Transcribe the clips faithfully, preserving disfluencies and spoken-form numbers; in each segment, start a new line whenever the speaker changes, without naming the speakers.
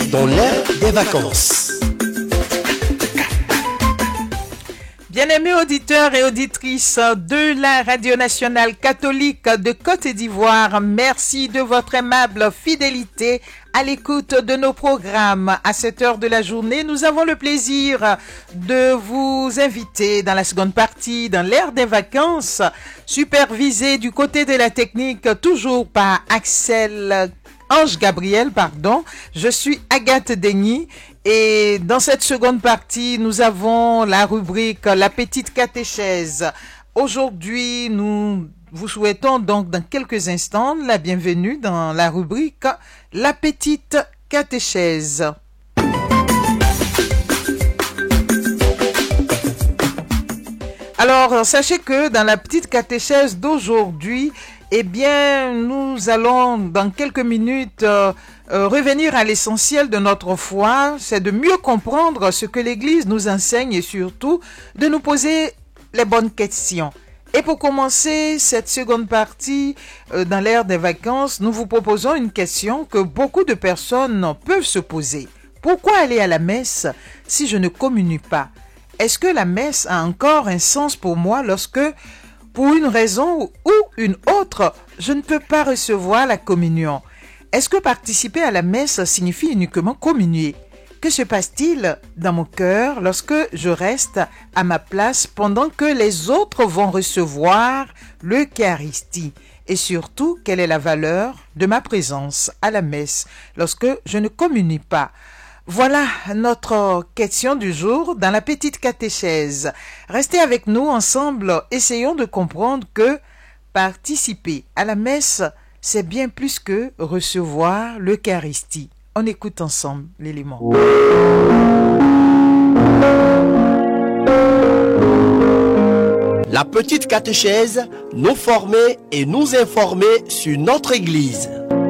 dans l'air des vacances.
Bien-aimés auditeurs et auditrices de la Radio Nationale Catholique de Côte d'Ivoire, merci de votre aimable fidélité à l'écoute de nos programmes. À cette heure de la journée, nous avons le plaisir de vous inviter dans la seconde partie, dans l'ère des vacances, supervisée du côté de la technique, toujours par Axel Ange Gabriel, pardon. Je suis Agathe Denis. Et dans cette seconde partie, nous avons la rubrique La petite catéchèse. Aujourd'hui, nous vous souhaitons donc dans quelques instants la bienvenue dans la rubrique La petite catéchèse. Alors, sachez que dans la petite catéchèse d'aujourd'hui, eh bien, nous allons dans quelques minutes euh, euh, revenir à l'essentiel de notre foi, c'est de mieux comprendre ce que l'Église nous enseigne et surtout de nous poser les bonnes questions. Et pour commencer cette seconde partie euh, dans l'ère des vacances, nous vous proposons une question que beaucoup de personnes peuvent se poser. Pourquoi aller à la messe si je ne communie pas? Est-ce que la messe a encore un sens pour moi lorsque, pour une raison ou une autre, je ne peux pas recevoir la communion? Est-ce que participer à la messe signifie uniquement communier? Que se passe-t-il dans mon cœur lorsque je reste à ma place pendant que les autres vont recevoir l'Eucharistie? Et surtout, quelle est la valeur de ma présence à la messe lorsque je ne communie pas? Voilà notre question du jour dans la petite catéchèse. Restez avec nous ensemble, essayons de comprendre que participer à la messe, c'est bien plus que recevoir l'Eucharistie. On écoute ensemble l'élément.
La petite catéchèse, nous former et nous informer sur notre Église.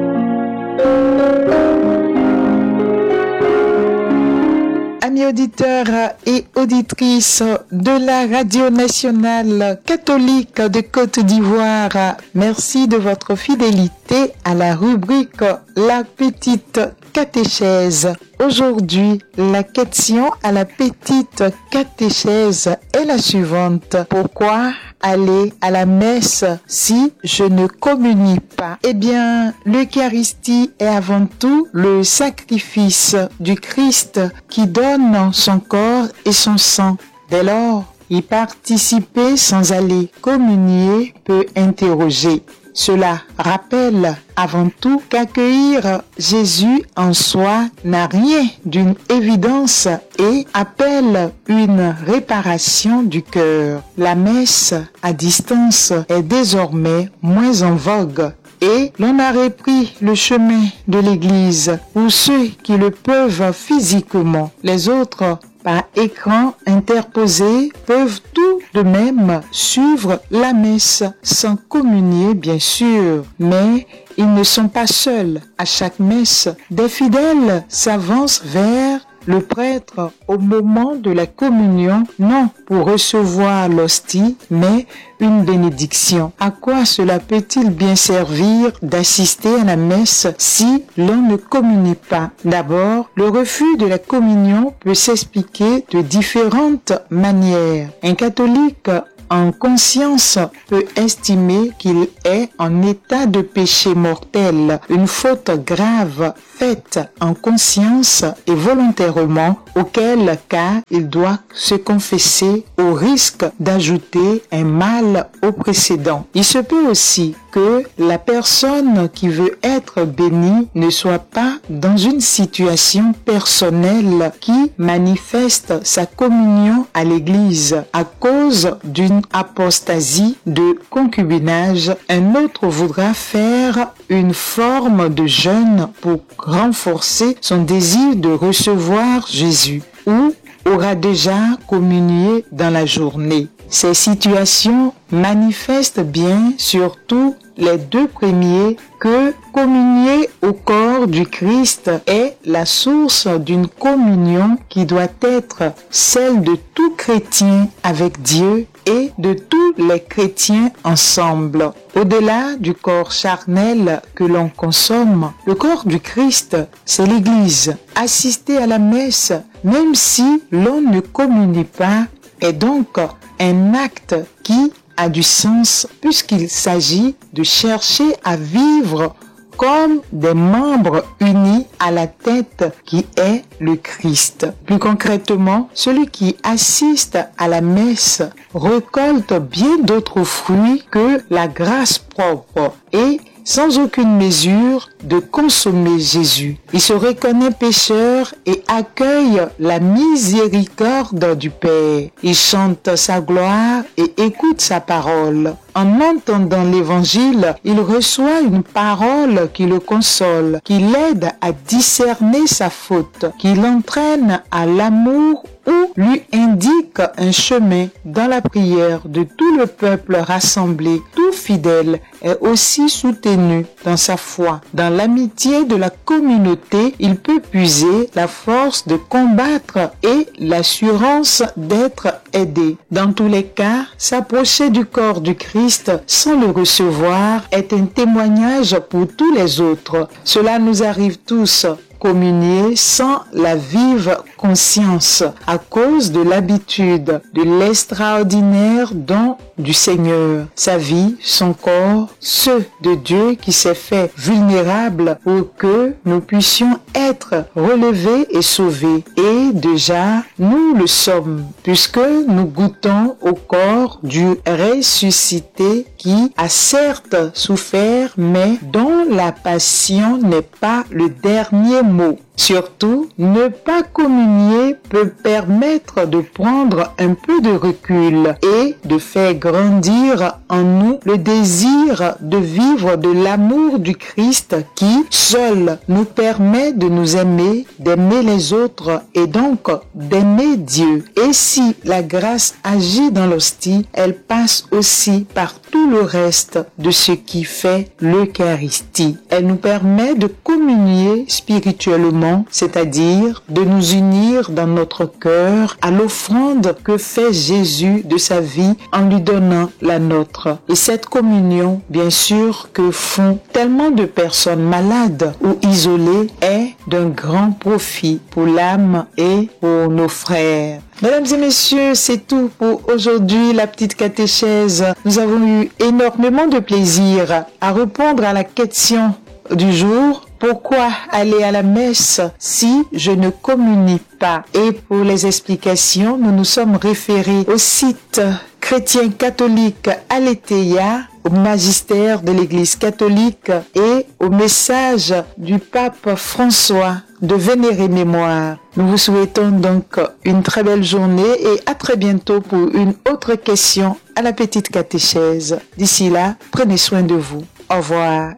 Amis auditeurs et auditrices de la Radio Nationale Catholique de Côte d'Ivoire, merci de votre fidélité à la rubrique La petite catéchèse. Aujourd'hui, la question à la petite catéchèse est la suivante. Pourquoi aller à la messe si je ne communie pas? Eh bien, l'Eucharistie est avant tout le sacrifice du Christ qui donne son corps et son sang. Dès lors, y participer sans aller communier peut interroger. Cela rappelle avant tout qu'accueillir Jésus en soi n'a rien d'une évidence et appelle une réparation du cœur. La messe à distance est désormais moins en vogue et l'on a repris le chemin de l'Église pour ceux qui le peuvent physiquement. Les autres, par écran interposé, peuvent tout de même suivre la messe sans communier, bien sûr, mais ils ne sont pas seuls. À chaque messe, des fidèles s'avancent vers le prêtre au moment de la communion, non pour recevoir l'hostie, mais une bénédiction. À quoi cela peut-il bien servir d'assister à la messe si l'on ne communie pas? D'abord, le refus de la communion peut s'expliquer de différentes manières. Un catholique en conscience peut estimer qu'il est en état de péché mortel, une faute grave faite en conscience et volontairement, auquel cas il doit se confesser au risque d'ajouter un mal au précédent. Il se peut aussi que la personne qui veut être bénie ne soit pas dans une situation personnelle qui manifeste sa communion à l'Église à cause d'une apostasie de concubinage. Un autre voudra faire une forme de jeûne pour renforcer son désir de recevoir Jésus ou aura déjà communié dans la journée. Ces situations manifestent bien, surtout les deux premiers, que communier au corps du Christ est la source d'une communion qui doit être celle de tout chrétien avec Dieu et de tous les chrétiens ensemble. Au-delà du corps charnel que l'on consomme, le corps du Christ, c'est l'Église. Assister à la messe, même si l'on ne communie pas, est donc un acte qui a du sens puisqu'il s'agit de chercher à vivre comme des membres unis à la tête qui est le Christ. Plus concrètement, celui qui assiste à la messe récolte bien d'autres fruits que la grâce propre et sans aucune mesure de consommer Jésus. Il se reconnaît pécheur et accueille la miséricorde du Père. Il chante sa gloire et écoute sa parole. En entendant l'évangile, il reçoit une parole qui le console, qui l'aide à discerner sa faute, qui l'entraîne à l'amour ou lui indique un chemin. Dans la prière de tout le peuple rassemblé, tout fidèle est aussi soutenu dans sa foi. Dans l'amitié de la communauté, il peut puiser la force de combattre et l'assurance d'être aidé. Dans tous les cas, s'approcher du corps du Christ sans le recevoir est un témoignage pour tous les autres. Cela nous arrive tous. Communier sans la vive conscience à cause de l'habitude, de l'extraordinaire don du Seigneur, sa vie, son corps, ceux de Dieu qui s'est fait vulnérable pour que nous puissions être relevés et sauvés. Et déjà, nous le sommes, puisque nous goûtons au corps du ressuscité qui a certes souffert, mais dont la passion n'est pas le dernier mot. Surtout, ne pas communier peut permettre de prendre un peu de recul et de faire grandir en nous le désir de vivre de l'amour du Christ qui, seul, nous permet de nous aimer, d'aimer les autres et donc d'aimer Dieu. Et si la grâce agit dans l'hostie, elle passe aussi par tout le reste de ce qui fait l'Eucharistie. Elle nous permet de communier spirituellement, c'est-à-dire de nous unir dans notre cœur à l'offrande que fait Jésus de sa vie en lui donnant la nôtre. Et cette communion, bien sûr, que font tellement de personnes malades ou isolées, est d'un grand profit pour l'âme et pour nos frères. Mesdames et messieurs, c'est tout pour aujourd'hui, la petite catéchèse. Nous avons eu énormément de plaisir à répondre à la question du jour. Pourquoi aller à la messe si je ne communie pas? Et pour les explications, nous nous sommes référés au site chrétien catholique Aletheia, au magistère de l'Église catholique et au message du pape François de vénérée mémoire. Nous vous souhaitons donc une très belle journée et à très bientôt pour une autre question à la petite catéchèse. D'ici là, prenez soin de vous. Au revoir.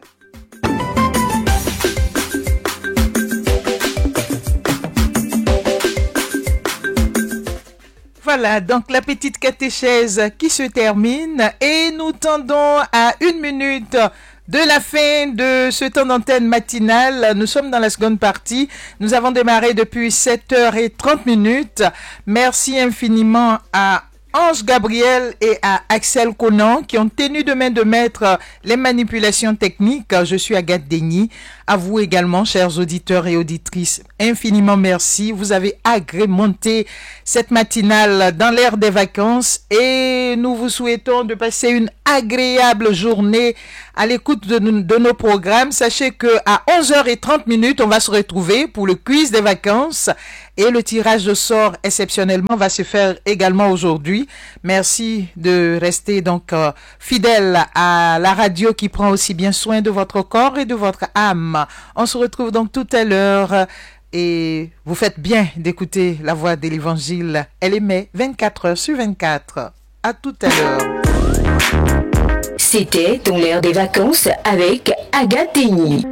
Voilà, donc la petite catéchèse qui se termine et nous tendons à une minute de la fin de ce temps d'antenne matinale. Nous sommes dans la seconde partie. Nous avons démarré depuis sept heures trente minutes. Merci infiniment à Ange Gabriel et à Axel Conan qui ont tenu de main de maître les manipulations techniques. Je suis Agathe Denis. À vous également, chers auditeurs et auditrices, infiniment merci. Vous avez agrémenté cette matinale dans l'ère des vacances et nous vous souhaitons de passer une agréable journée à l'écoute de, de nos programmes. Sachez que à onze heures trente minutes, on va se retrouver pour le quiz des vacances et le tirage de sort exceptionnellement va se faire également aujourd'hui. Merci de rester donc euh, fidèle à la radio qui prend aussi bien soin de votre corps et de votre âme. On se retrouve donc tout à l'heure et vous faites bien d'écouter la voix de l'Évangile. Elle émet vingt-quatre heures sur vingt-quatre. À tout à l'heure.
C'était dans l'ère des vacances avec Agathe Denis.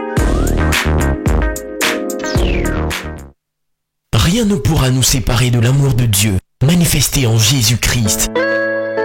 Rien ne pourra nous séparer de l'amour de Dieu, manifesté en Jésus-Christ.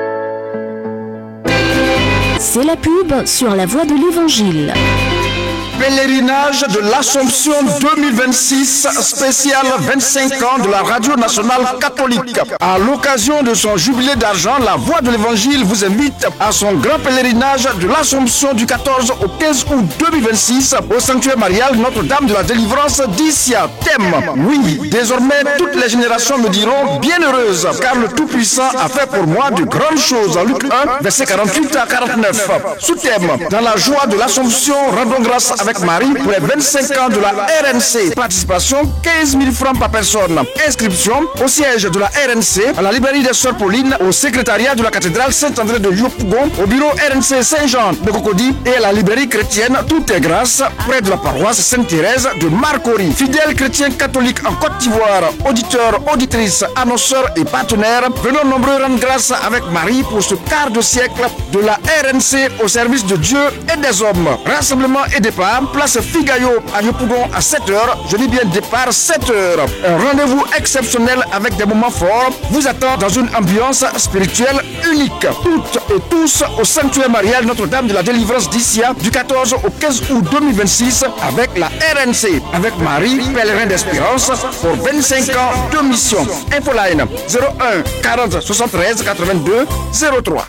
C'est la pub sur la voie de l'Évangile. Pèlerinage de l'Assomption deux mille vingt-six, spécial vingt-cinq ans de la Radio Nationale Catholique. À l'occasion de son jubilé d'argent, la Voix de l'Évangile vous invite à son grand pèlerinage de l'Assomption du quatorze au quinze août deux mille vingt-six au sanctuaire marial Notre-Dame de la Délivrance d'Issia. Thème: oui, désormais toutes les générations me diront bienheureuse, car le Tout-Puissant a fait pour moi de grandes choses. Luc un, verset quarante-huit à quarante-neuf. Sous-thème: dans la joie de l'Assomption, rendons grâce avec Marie pour les vingt-cinq ans de la R N C. Participation quinze mille francs par personne. Inscription au siège de la R N C, à la librairie des Sœurs Paulines, au secrétariat de la cathédrale Saint-André de Yopougon, au bureau R N C Saint-Jean de Cocody et à la librairie chrétienne Tout est grâce, près de la paroisse Sainte-Thérèse de Marcory. Fidèles chrétiens catholiques en Côte d'Ivoire, auditeurs, auditrices, annonceurs et partenaires, venons nombreux rendre grâce avec Marie pour ce quart de siècle de la R N C au service de Dieu et des hommes. Rassemblement et départ, place Figayo à Yopougon à sept heures. Je dis bien départ sept heures. Un rendez-vous exceptionnel avec des moments forts vous attend dans une ambiance spirituelle unique. Toutes et tous au sanctuaire marial Notre-Dame de la Délivrance d'Issia du quatorze au quinze août deux mille vingt-six avec la R N C, avec Marie, pèlerin d'espérance pour vingt-cinq ans de mission. Infoline zéro un quarante soixante-treize quatre-vingt-deux zéro trois.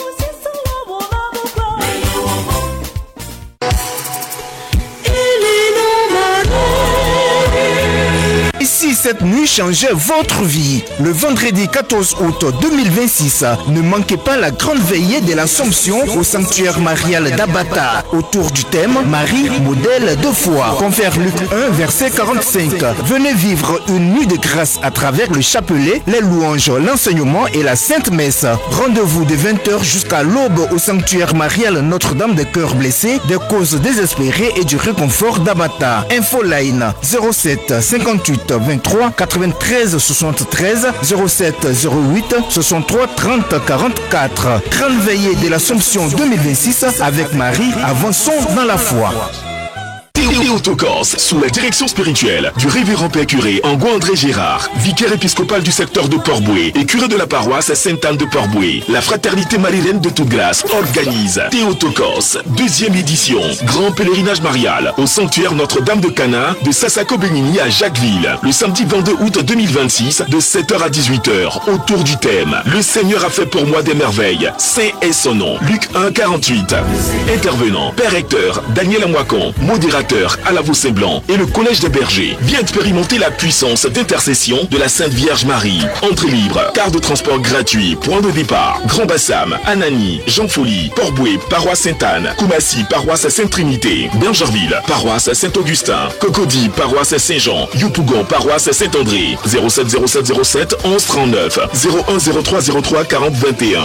Et si cette nuit changeait votre vie? Le vendredi quatorze août deux mille vingt-six, ne manquez pas la grande veillée de l'Assomption au sanctuaire marial d'Abata, autour du thème Marie, modèle de foi. Confère Luc un, verset quarante-cinq. Venez vivre une nuit de grâce à travers le chapelet, les louanges, l'enseignement et la Sainte Messe. Rendez-vous de vingt heures jusqu'à l'aube au sanctuaire marial Notre-Dame des Cœurs Blessés, des causes désespérées et du réconfort d'Abata. Infoline zéro sept cinquante-huit vingt-trois quatre-vingt-treize soixante-treize zéro sept zéro huit soixante-trois trente quarante-quatre. Grande veillée de l'Assomption deux mille vingt-six avec Marie, avançons dans la foi.
Théotokos, sous la direction spirituelle du révérend Père curé Ango André Gérard, vicaire épiscopal du secteur de Port-Boué et curé de la paroisse Sainte-Anne de Port-Boué, la fraternité marienne de toute grâce organise Théotokos, deuxième édition, grand pèlerinage marial au sanctuaire Notre-Dame de Cana de Sassako-Benigni à Jacquesville, le samedi vingt-deux août deux mille vingt-six de sept heures à dix-huit heures, autour du thème Le Seigneur a fait pour moi des merveilles, saint est son nom, Luc un quarante-huit. Intervenant, Père recteur Daniel Amouakon, modérateur à la Vaux-Saint-Blanc et le Collège des Bergers. Viens expérimenter la puissance d'intercession de la Sainte Vierge Marie. Entrée libre, quart de transport gratuit, point de départ, Grand Bassam, Anani, Jean Folie, Port-Boué, paroisse Sainte-Anne, Koumassi, paroisse Sainte-Trinité, Bergerville, paroisse Saint-Augustin, Cocody, paroisse Saint-Jean, Yopougon, paroisse Saint-André, zéro sept zéro sept zéro sept onze trente-neuf, zéro un zéro trois zéro trois quarante vingt et un.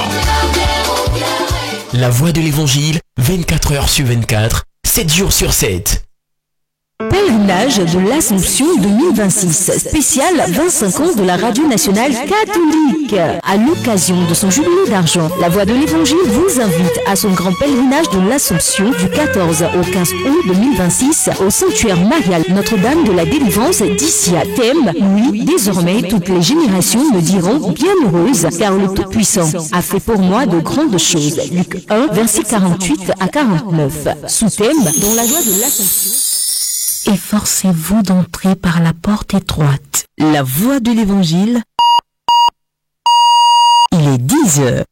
La Voix de l'Évangile, vingt-quatre heures sur vingt-quatre, sept jours sur sept.
Pèlerinage de l'Assomption deux mille vingt-six, spécial vingt-cinq ans de la Radio Nationale Catholique. À l'occasion de son jubilé d'argent, la Voix de l'Évangile vous invite à son grand pèlerinage de l'Assomption du quatorze au quinze août deux mille vingt-six au sanctuaire marial Notre-Dame de la Délivrance d'Issia. Thème: oui, désormais toutes les générations me diront bienheureuse, car le Tout-Puissant a fait pour moi de grandes choses. Luc un, verset quarante-huit à quarante-neuf. Sous-thème: dans la joie de l'Assomption.
Efforcez-vous d'entrer par la porte étroite. La Voix de l'Évangile. Il est dix heures.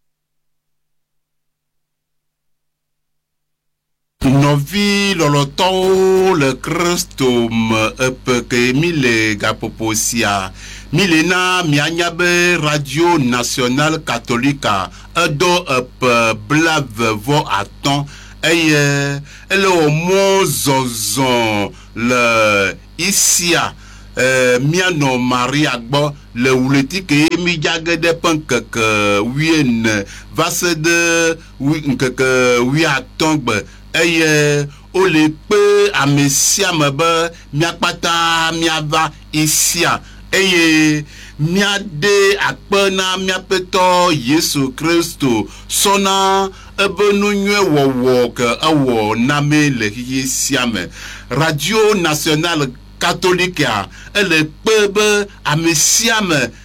Novi loloto le Christum epeke mile gapoposia milena mianyabe Radio Nationale Catholique edo ep blave vo aton eye ele o mo zozon le Issia euh, miano Maria gbo le wuleti ke mi jage de pankek wien vase de nkeke wi atongbe eye o le pe amesia mebe miakpata miava Issia eye miade akpena miapeto Yesu Kristo sona ebenu nyue wowo ke awo name le Isiame Radio Nationale Catholique ele pebe amesiame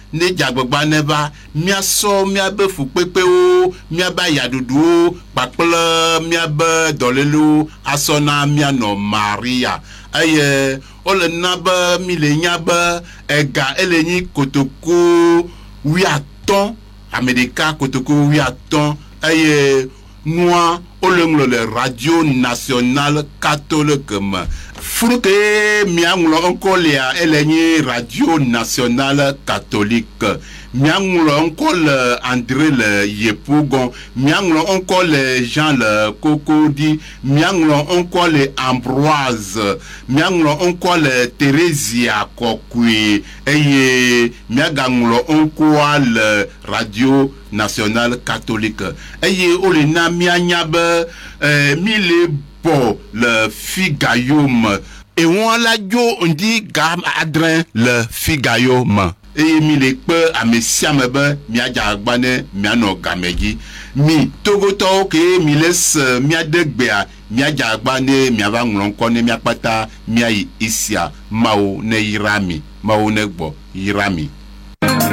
ne dzagbegba ne va miasɔ miabe fukpekewo miaba yaɖuɖuwo kpakple miabe dɔlélewo asɔ na mianɔ Maria eye wole na be mi le nya be ega ele nyi kotoku wuiatɔ̃ ame ɖeka kotoku wuiatɔ̃ eye nua ole ŋlɔ le Radio National Catholique me furuke miaŋlɔ ŋkɔ lia ele nyi Radio National Catholique miaŋlɔ ŋkɔ le André le Yepogon miaŋlɔ ŋkɔ le Jean le Cocody miaŋlɔ ŋkɔ le Ambroise miaŋlɔ ŋkɔ le Theresia Kokui eye miagaŋlɔ ŋkɔa le Radio National Catholique eye ole na mianya be eh, mi le bɔ le figayo me ewɔn la dzo ŋdi ga adre le figayo me eye mi le kpe ame sia me be miadze agba ne mianɔ game dzi mi togotɔwo ke mi le se miade gbea miadze agba ne miava ŋlɔ ŋkɔ ne miakpata miayi isia mawo ne yra mi mawo ne gbɔ yra mi.